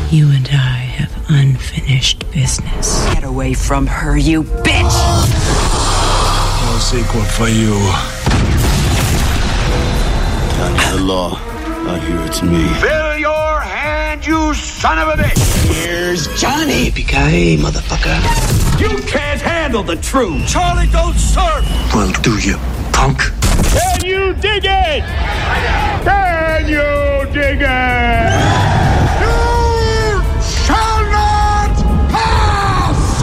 You and I have unfinished business. Get away from her, you bitch! No sequel for you. Under the law, I hear it's me. Fill your hand, you son of a bitch! Here's Johnny. Yippee-ki-yay, motherfucker. You can't handle the truth! Charlie, don't serve! Well, do you, punk? Can you dig it? Can you dig it? You shall not pass!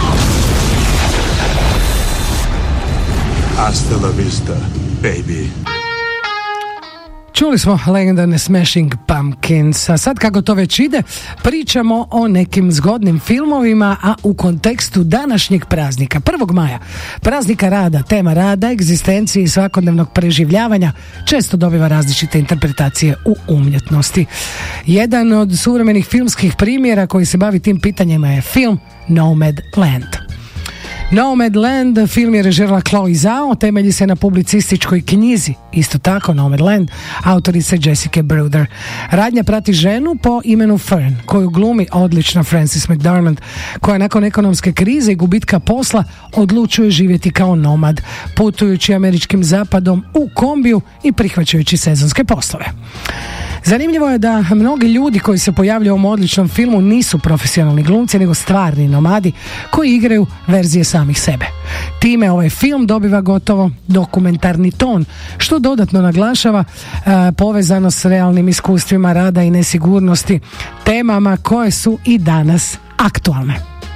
Hasta la vista, baby. Čuli smo legendarne Smashing Pumpkins, a sad kako to već ide, pričamo o nekim zgodnim filmovima, a u kontekstu današnjeg praznika, 1. maja, praznika rada. Tema rada, egzistencije i svakodnevnog preživljavanja često dobiva različite interpretacije u umjetnosti. Jedan od suvremenih filmskih primjera koji se bavi tim pitanjima je film Nomadland. Nomadland film je režirala Chloe Zhao, temelji se na publicističkoj knjizi, isto tako Nomadland, autorice Jessica Bruder. Radnja prati ženu po imenu Fern, koju glumi odlična Frances McDormand, koja nakon ekonomske krize i gubitka posla odlučuje živjeti kao nomad, putujući američkim zapadom u kombiju i prihvaćajući sezonske poslove. Zanimljivo je da mnogi ljudi koji se pojavljaju u ovom odličnom filmu nisu profesionalni glumci, nego stvarni nomadi koji igraju verzije samih sebe. Time ovaj film dobiva gotovo dokumentarni ton, što dodatno naglašava povezano s realnim iskustvima rada i nesigurnosti, temama koje su i danas aktualne.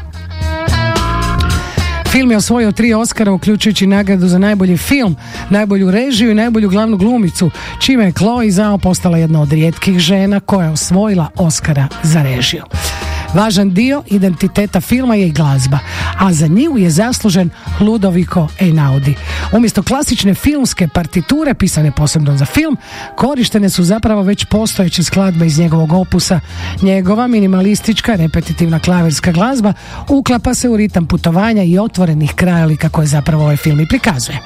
Film je osvojio 3 Oscara, uključujući nagradu za najbolji film, najbolju režiju i najbolju glavnu glumicu, čime je Chloe Zhao postala jedna od rijetkih žena koja je osvojila Oscara za režiju. Važan dio identiteta filma je i glazba, a za nju je zaslužen Ludovico Einaudi. Umjesto klasične filmske partiture pisane posebno za film, korištene su zapravo već postojeće skladbe iz njegovog opusa. Njegova minimalistička, repetitivna klavirska glazba uklapa se u ritam putovanja i otvorenih krajolika koje zapravo ovaj film i prikazuje.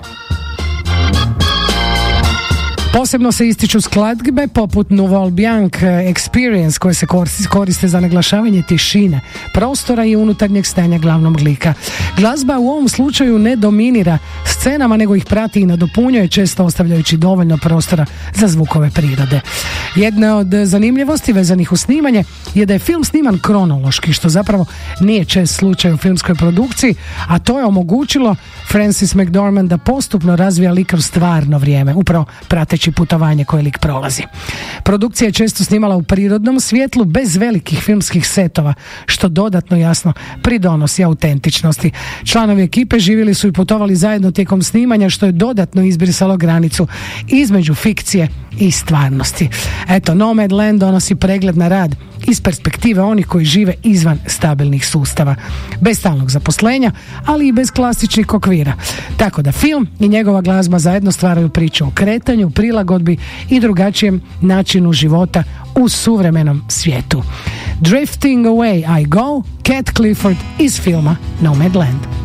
Posebno se ističu skladbe poput Nouveau Bianc Experience, koje se koriste za naglašavanje tišine, prostora i unutarnjeg stanja glavnog lika. Glazba u ovom slučaju ne dominira scenama, nego ih prati i nadopunjuje, često ostavljajući dovoljno prostora za zvukove prirode. Jedna od zanimljivosti vezanih u snimanje je da je film sniman kronološki, što zapravo nije čest slučaj u filmskoj produkciji, a to je omogućilo Frances McDormand da postupno razvija lik kroz stvarno vrijeme, upravo prateći putovanje koje lik prolazi. Produkcija je često snimala u prirodnom svjetlu bez velikih filmskih setova, što dodatno jasno pridonosi autentičnosti. Članovi ekipe živjeli su i putovali zajedno tijekom snimanja, što je dodatno izbrisalo granicu između fikcije i stvarnosti. Eto, Nomadland donosi pregled na rad iz perspektive onih koji žive izvan stabilnih sustava, bez stalnog zaposlenja, ali i bez klasičnih okvira. Tako da film i njegova glazba zajedno stvaraju priču o kretanju, prilagodbi i drugačijem načinu života u suvremenom svijetu. Drifting Away I Go, Cat Clifford iz filma Nomadland.